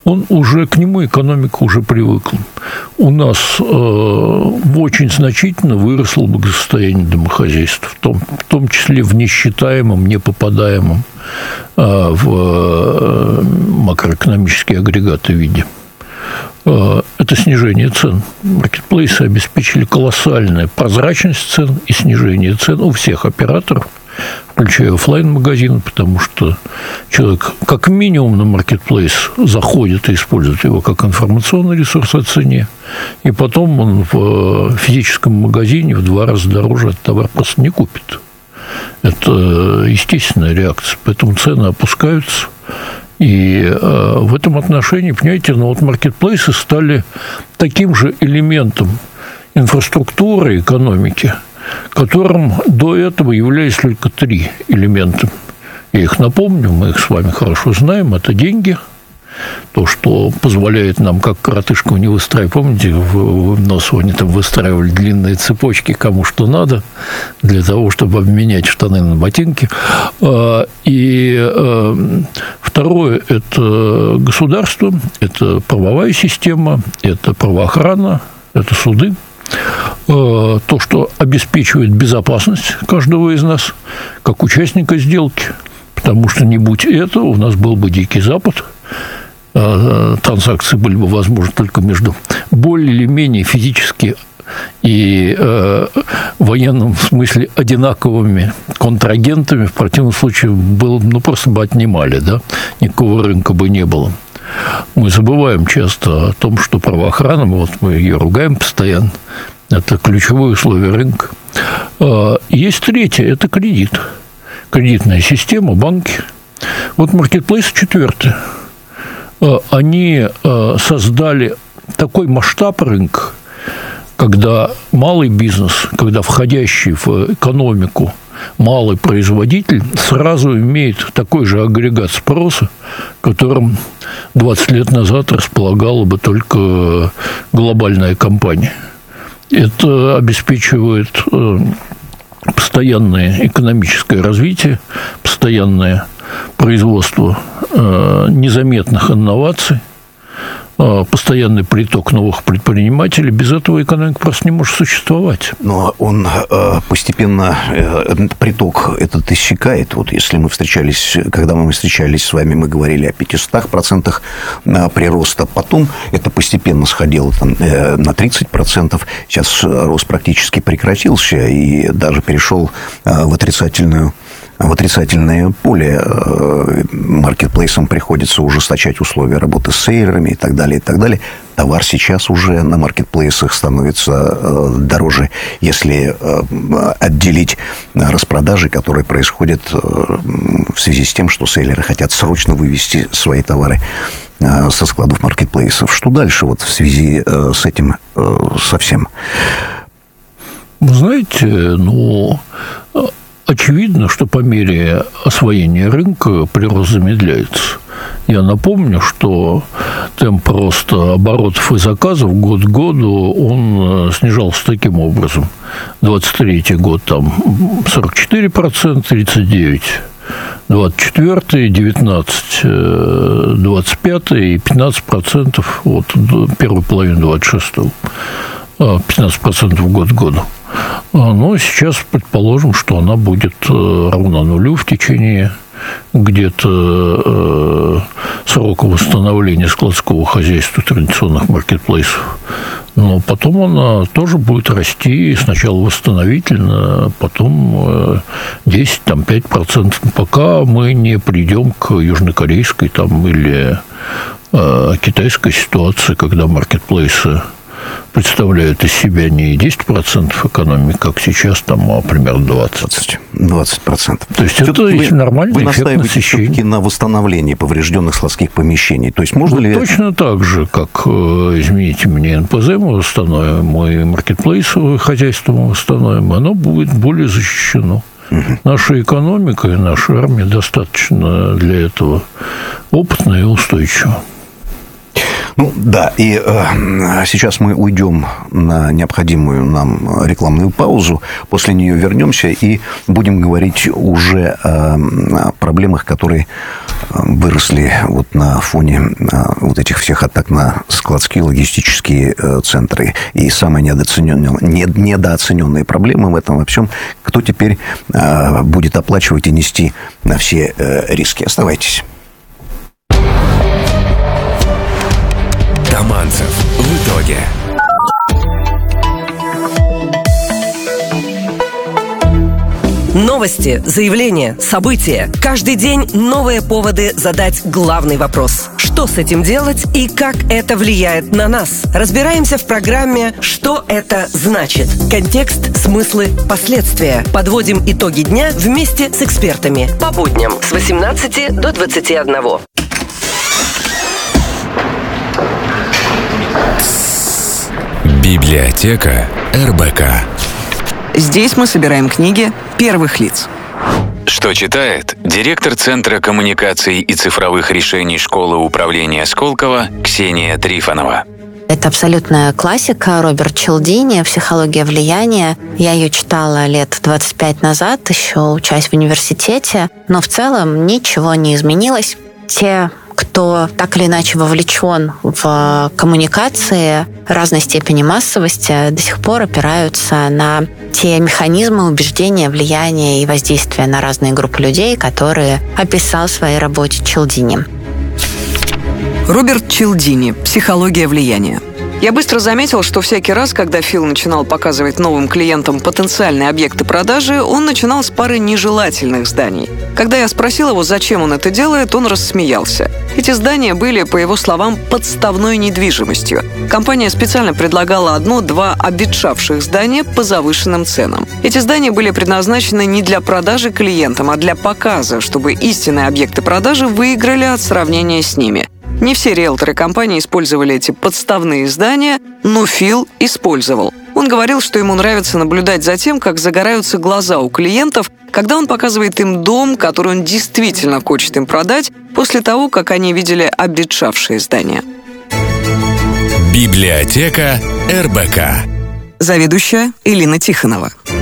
Он уже, к нему экономика уже привыкла. У нас очень значительно выросло благосостояние домохозяйств, в том числе в несчитаемом, непопадаемом в макроэкономические агрегаты виде. Это снижение цен. Маркетплейсы обеспечили колоссальную прозрачность цен и снижение цен у всех операторов, включая офлайн-магазины, потому что человек как минимум на маркетплейс заходит и использует его как информационный ресурс о цене, и потом он в физическом магазине в 2 раза дороже этот товар просто не купит. Это естественная реакция, поэтому цены опускаются. И в этом отношении, понимаете, маркетплейсы стали таким же элементом инфраструктуры экономики, которым до этого являлись только 3 элемента. Я их напомню, мы их с вами хорошо знаем. Это деньги, то, что позволяет нам, как коротышку не выстраивать. Помните, в носу они там выстраивали длинные цепочки, кому что надо, для того, чтобы обменять штаны на ботинки. И второе – это государство, это правовая система, это правоохрана, это суды. То, что обеспечивает безопасность каждого из нас, как участника сделки. Потому что не будь этого, у нас был бы Дикий Запад, транзакции были бы возможны только между более или менее физически и в военном смысле одинаковыми контрагентами. В противном случае было, просто бы отнимали, да? Никакого рынка бы не было. Мы забываем часто о том, что правоохрана, мы ее ругаем постоянно, это ключевое условие рынка. Есть третье – это кредит. Кредитная система, банки. Маркетплейс четвертое. Они создали такой масштаб рынка, когда малый бизнес, когда входящий в экономику малый производитель сразу имеет такой же агрегат спроса, которым 20 лет назад располагала бы только глобальная компания. Это обеспечивает постоянное экономическое развитие, постоянное производство незаметных инноваций, постоянный приток новых предпринимателей. Без этого экономика просто не может существовать. Но он постепенно, приток этот иссякает. Если мы встречались, когда мы встречались с вами, мы говорили о 500% прироста. Потом это постепенно сходило на 30%. Сейчас рост практически прекратился и даже перешел в отрицательное поле. Маркетплейсам приходится ужесточать условия работы с сейлерами и так далее, и так далее. Товар сейчас уже на маркетплейсах становится дороже, если отделить распродажи, которые происходят в связи с тем, что сейлеры хотят срочно вывести свои товары со складов маркетплейсов. Что дальше в связи с этим совсем? Вы знаете, очевидно, что по мере освоения рынка прирост замедляется. Я напомню, что темп роста оборотов и заказов год к году он снижался таким образом. 23-й год 44%, 39%, 24-й, 19%, 25-й и 15% первой половины 26-го. 15% год к году. Но сейчас предположим, что она будет равна нулю в течение где-то срока восстановления складского хозяйства традиционных маркетплейсов. Но потом она тоже будет расти, сначала восстановительно, потом 10-5%, пока мы не придем к южнокорейской или китайской ситуации, когда маркетплейсы представляют из себя не 10% экономики, как сейчас, а примерно 20%. 20%. То есть это нормальный эффект насыщения. Вы настаиваете все-таки на восстановлении поврежденных складских помещений. То есть можно ли... Точно так же, как, извините меня, НПЗ мы восстановим, и маркетплейсовое хозяйство мы восстановим, оно будет более защищено. Наша экономика и наша армия достаточно для этого опытна и устойчива. Ну да, и сейчас мы уйдем на необходимую нам рекламную паузу. После нее вернемся и будем говорить уже о проблемах, которые выросли вот на фоне вот этих всех атак на складские логистические центры. И самые недооцененные проблемы в этом во всем, кто теперь будет оплачивать и нести на все риски. Оставайтесь. Таманцев в итоге. Новости, заявления, события. Каждый день новые поводы задать главный вопрос. Что с этим делать и как это влияет на нас? Разбираемся в программе «Что это значит?» Контекст, смыслы, последствия. Подводим итоги дня вместе с экспертами. По будням с 18 до 21. Библиотека РБК. Здесь мы собираем книги первых лиц. Что читает директор Центра коммуникаций и цифровых решений школы управления Сколково Ксения Трифонова. Это абсолютная классика. Роберт Челдини «Психология влияния». Я ее читала лет 25 назад, еще учась в университете. Но в целом ничего не изменилось. Те, кто так или иначе вовлечен в коммуникации разной степени массовости, до сих пор опираются на те механизмы убеждения, влияния и воздействия на разные группы людей, которые описал в своей работе Челдини. Роберт Челдини «Психология влияния». Я быстро заметил, что всякий раз, когда Фил начинал показывать новым клиентам потенциальные объекты продажи, он начинал с пары нежелательных зданий. Когда я спросил его, зачем он это делает, он рассмеялся. Эти здания были, по его словам, подставной недвижимостью. Компания специально предлагала 1-2 обветшавших здания по завышенным ценам. Эти здания были предназначены не для продажи клиентам, а для показа, чтобы истинные объекты продажи выиграли от сравнения с ними. Не все риэлторы компании использовали эти подставные здания, но Фил использовал. Он говорил, что ему нравится наблюдать за тем, как загораются глаза у клиентов, когда он показывает им дом, который он действительно хочет им продать, после того, как они видели обветшавшие здания. Библиотека РБК. Заведующая Элина Тихонова.